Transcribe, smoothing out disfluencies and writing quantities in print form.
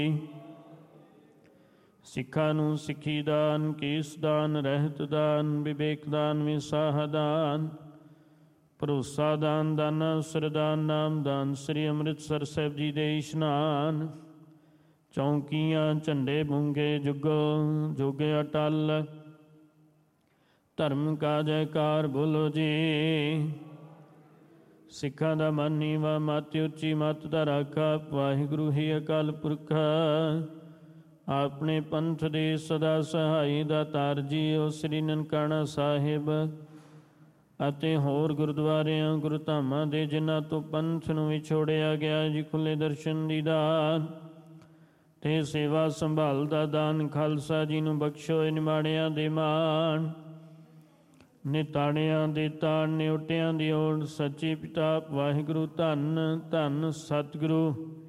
ਸਿੱਖਾਂ ਨੂੰ ਸਿੱਖੀ ਦਾਨ, ਕੇਸ ਦਾਨ, ਰਹਿਤ ਦਾਨ, ਵਿਵੇਕ ਦਾਨ, ਵਿਸਾਹ ਦਾਨ, ਭਰੋਸਾ ਦਾਨ, ਦਾਨਾ ਸਰਦਾਨ, ਨਾਮ ਦਾਨ, ਸ੍ਰੀ ਅੰਮ੍ਰਿਤਸਰ ਸਾਹਿਬ ਜੀ ਦੇ ਇਸ਼ਨਾਨ, ਚੌਂਕੀਆਂ, ਝੰਡੇ ਬੁੰਗੇ, ਜੁਗੋ ਜੁਗ ਅਟਲ, ਧਰਮ ਕਾ ਜੈਕਾਰ ਬੋਲੋ ਜੀ। ਸਿੱਖਾਂ ਦਾ ਮਨ ਨੀਵਾਂ, ਮਤ ਉੱਚੀ, ਮਤ ਦਾ ਰਾਖਾ, ਵਾਹਿਗੁਰੂ ਹੀ ਅਕਾਲ ਪੁਰਖ। ਆਪਣੇ ਪੰਥ ਦੇ ਸਦਾ ਸਹਾਈ ਦਾਤਾਰ ਜੀਓ ਸ੍ਰੀ ਨਨਕਾਣਾ ਸਾਹਿਬ ਅਤੇ ਹੋਰ ਗੁਰਦੁਆਰਿਆਂ ਗੁਰਧਾਮਾਂ ਦੇ ਜਿਨ੍ਹਾਂ ਤੋਂ ਪੰਥ ਨੂੰ ਵਿਛੋੜਿਆ ਗਿਆ ਜੀ, ਖੁੱਲ੍ਹੇ ਦਰਸ਼ਨ ਦੀ ਦਾਨ ਤੇ ਸੇਵਾ ਸੰਭਾਲ ਦਾ ਦਾਨ ਖਾਲਸਾ ਜੀ ਨੂੰ ਬਖਸ਼ੋ। ਨਿਮਾਣਿਆਂ ਦੇ ਮਾਣ, ਨਿਤਾਣਿਆਂ ਦੇ ਤਾਣ, ਨਿਉਟਿਆਂ ਦੀ ਓਟ, ਸੱਚੇ ਪਿਤਾ ਵਾਹਿਗੁਰੂ ਧੰਨ ਧੰਨ ਸਤਿਗੁਰੂ